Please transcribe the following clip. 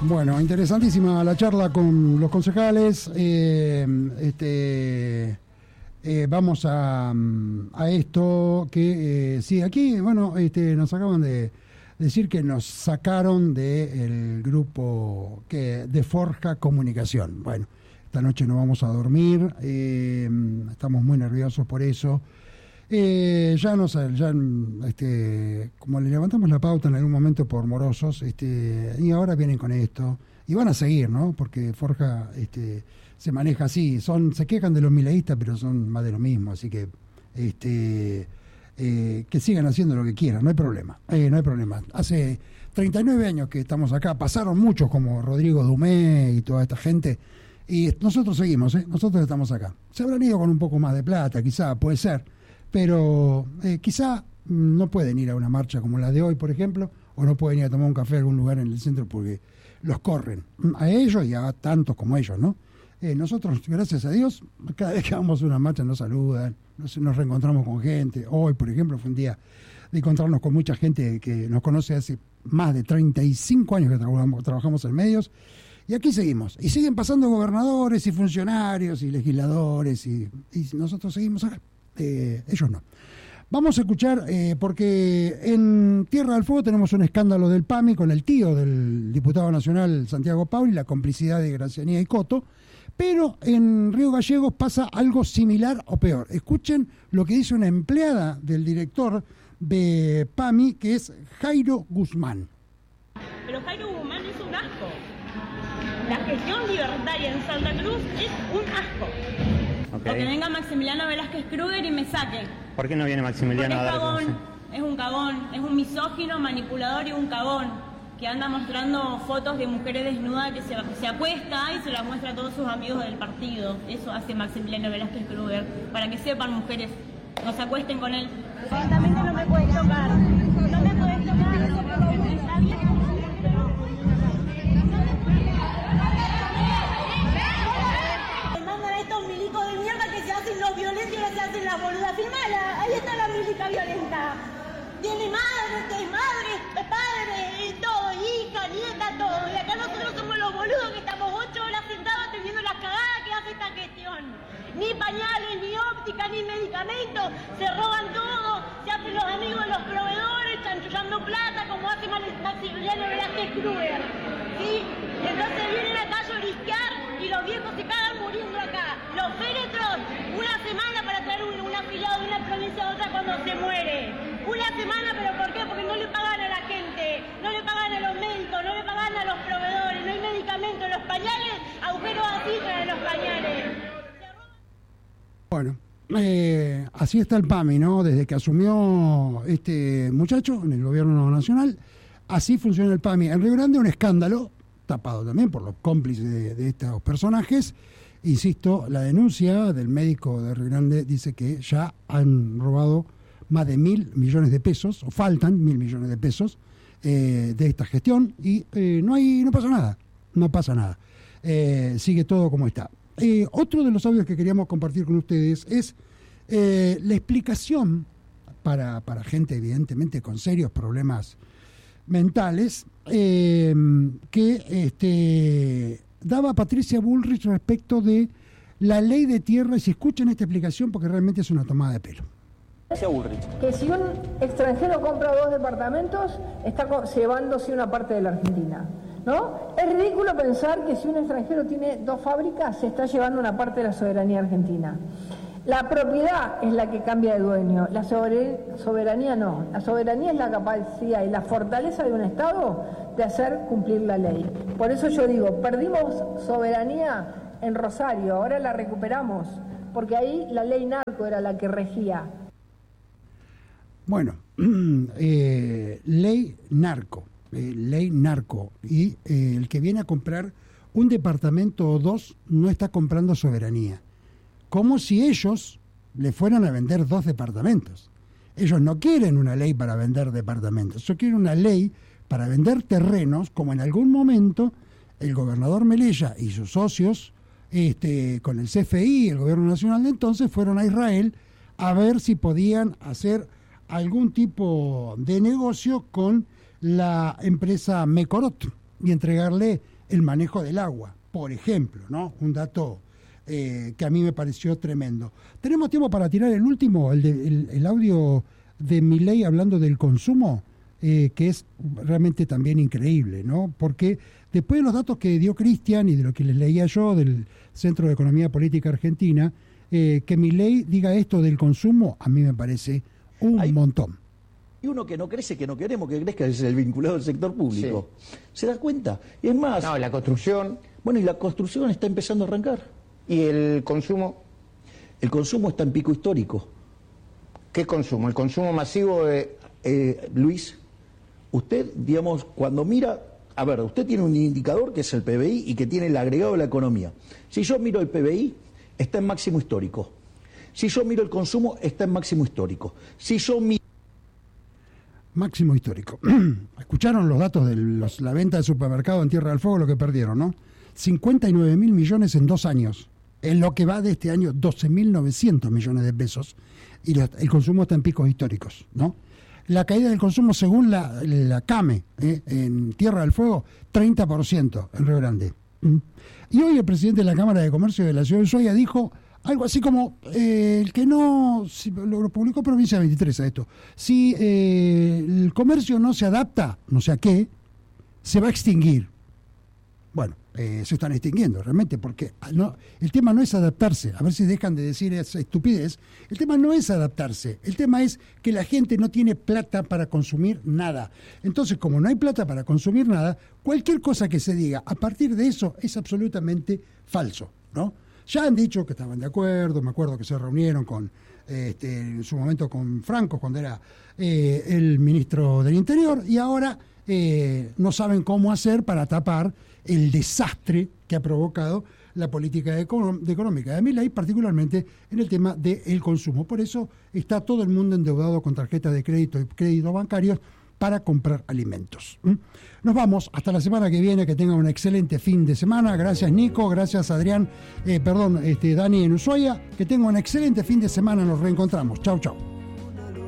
Bueno, interesantísima la charla con los concejales. Vamos a esto que sí, aquí, bueno, nos acaban de decir que nos sacaron del grupo de Forja Comunicación. Bueno, esta noche no vamos a dormir, estamos muy nerviosos por eso. Como le levantamos la pauta en algún momento por morosos, y ahora vienen con esto, y van a seguir, ¿no? Porque Forja se maneja así, se quejan de los mileístas, pero son más de lo mismo, así que que sigan haciendo lo que quieran, no hay problema, no hay problema. Hace 39 años que estamos acá, pasaron muchos como Rodrigo Dumé y toda esta gente, y nosotros seguimos, nosotros estamos acá. Se habrán ido con un poco más de plata, quizá, puede ser, pero quizá no pueden ir a una marcha como la de hoy, por ejemplo, o no pueden ir a tomar un café a algún lugar en el centro porque los corren, a ellos y a tantos como ellos, ¿no? Nosotros, gracias a Dios, cada vez que vamos a una marcha nos saludan, nos reencontramos con gente. Hoy, por ejemplo, fue un día de encontrarnos con mucha gente que nos conoce hace más de 35 años que trabajamos en medios, y aquí seguimos. Y siguen pasando gobernadores y funcionarios y legisladores, y nosotros seguimos acá. Ellos no. Vamos a escuchar, porque en Tierra del Fuego tenemos un escándalo del PAMI con el tío del diputado nacional Santiago Pauli, la complicidad de Gracianía y Coto, pero en Río Gallegos pasa algo similar o peor. Escuchen lo que dice una empleada del director de PAMI, que es Jairo Guzmán. Pero Jairo Guzmán es un asco. La gestión libertaria en Santa Cruz es un asco. Okay. O que venga Maximiliano Velázquez Kruger y me saque. ¿Por qué no viene Maximiliano? Porque es cagón, es un cagón, es un misógino, manipulador y un cagón que anda mostrando fotos de mujeres desnudas que se acuesta y se las muestra a todos sus amigos del partido. Eso hace Maximiliano Velázquez Kruger, para que sepan, mujeres, no se acuesten con él. Exactamente, no me puedes tocar, no me puedes tocar, está bien. Los violentos y ahora se hacen las boludas. Filmala, ahí está la milica violenta. Tiene madre, es padre, y todo, hija, nieta, todo. Y acá nosotros somos los boludos que estamos 8 horas sentados atendiendo las cagadas que hace esta gestión. Ni pañales, ni óptica, ni medicamentos. Se roban todo, se hacen los amigos de los proveedores, chanchullando plata, como hace Maximiliano Velázquez Kruger. ¿Sí? Entonces vienen acá a llorisquear y los viejos se cagan muriendo acá. Los féretros, una semana para traer un afiliado de una provincia a otra cuando se muere. Una semana, ¿pero por qué? Porque no le pagan a la gente, no le pagan a los médicos, no le pagan a los proveedores, no hay medicamentos, los pañales, agujeros así traen los pañales. Bueno, así está el PAMI, ¿no? Desde que asumió este muchacho en el gobierno nacional, así funciona el PAMI. En Río Grande un escándalo, tapado también por los cómplices de estos personajes. Insisto, la denuncia del médico de Río Grande dice que ya han robado más de 1.000 millones de pesos, o faltan 1.000 millones de pesos de esta gestión, y no pasa nada. Sigue todo como está. Otro de los audios que queríamos compartir con ustedes es la explicación para gente evidentemente con serios problemas mentales que daba Patricia Bullrich respecto de la ley de tierra, y si escuchan esta explicación porque realmente es una tomada de pelo. Que si un extranjero compra 2 departamentos, está llevándose una parte de la Argentina, ¿no? Es ridículo pensar que si un extranjero tiene 2 fábricas, se está llevando una parte de la soberanía argentina. La propiedad es la que cambia de dueño, la soberanía no. La soberanía es la capacidad y la fortaleza de un Estado de hacer cumplir la ley. Por eso yo digo, perdimos soberanía en Rosario, ahora la recuperamos, porque ahí la ley narco era la que regía. Bueno, ley narco, y el que viene a comprar un departamento o 2 no está comprando soberanía. Como si ellos le fueran a vender 2 departamentos. Ellos no quieren una ley para vender departamentos, ellos quieren una ley para vender terrenos, como en algún momento el gobernador Melella y sus socios, con el CFI, el gobierno nacional de entonces, fueron a Israel a ver si podían hacer algún tipo de negocio con la empresa Mekorot y entregarle el manejo del agua, por ejemplo, ¿no? Un dato que a mí me pareció tremendo. Tenemos tiempo para tirar el último, el audio de Milei hablando del consumo, que es realmente también increíble, ¿no? Porque después de los datos que dio Cristian y de lo que les leía yo del Centro de Economía Política Argentina, que Milei diga esto del consumo, a mí me parece un montón. Y uno que no crece, que no queremos que crezca, es el vinculado al sector público. Sí. ¿Se da cuenta? Es más... No, la construcción... Bueno, y la construcción está empezando a arrancar. ¿Y el consumo? El consumo está en pico histórico. ¿Qué consumo? ¿El consumo masivo de...? Luis, usted, digamos, cuando mira... A ver, usted tiene un indicador que es el PBI y que tiene el agregado de la economía. Si yo miro el PBI, está en máximo histórico. Si yo miro el consumo, está en máximo histórico. Si yo miro... Máximo histórico. Escucharon los datos de la venta de supermercado en Tierra del Fuego, lo que perdieron, ¿no? 59.000 millones en 2 años. En lo que va de este año, 12.900 millones de pesos. Y el consumo está en picos históricos, ¿no? La caída del consumo, según la CAME, en Tierra del Fuego, 30% en Río Grande. Y hoy el presidente de la Cámara de Comercio de la Ciudad de Ushuaia dijo algo así como, el que no, lo publicó Provincia 23 a esto, si el comercio no se adapta, no sé a qué, se va a extinguir. Bueno, se están extinguiendo realmente, porque el tema no es adaptarse, a ver si dejan de decir esa estupidez, el tema no es adaptarse, el tema es que la gente no tiene plata para consumir nada. Entonces, como no hay plata para consumir nada, cualquier cosa que se diga a partir de eso es absolutamente falso, ¿no? Ya han dicho que estaban de acuerdo, me acuerdo que se reunieron con en su momento con Franco, cuando era el ministro del Interior, y ahora no saben cómo hacer para tapar el desastre que ha provocado la política económica de Milei, particularmente en el tema del consumo. Por eso está todo el mundo endeudado con tarjetas de crédito y créditos bancarios para comprar alimentos. Nos vamos hasta la semana que viene, que tengan un excelente fin de semana. Gracias Nico, gracias Adrián, Dani en Ushuaia, que tengan un excelente fin de semana, nos reencontramos. Chau, chau.